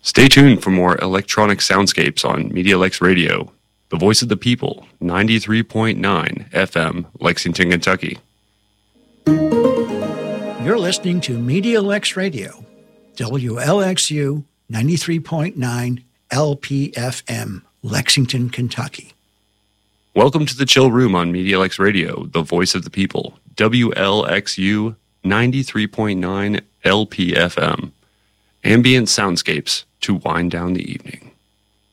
Stay tuned for more electronic soundscapes on MediaLex Radio, the voice of the people, 93.9 FM, Lexington, Kentucky. You're listening to MediaLex Radio, WLXU 93.9 LPFM, Lexington, Kentucky. Welcome to the Chill Room on MediaLex Radio, the voice of the people, WLXU 93.9 LPFM. Ambient soundscapes to wind down the evening.